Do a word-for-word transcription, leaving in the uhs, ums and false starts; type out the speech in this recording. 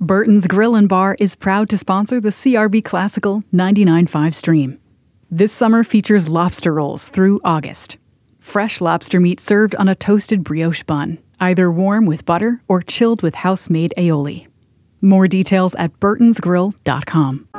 Burton's Grill and Bar is proud to sponsor the C R B Classical ninety-nine point five stream. This summer features lobster rolls through August. Fresh lobster meat served on a toasted brioche bun, either warm with butter or chilled with house-made aioli. More details at burtons grill dot com.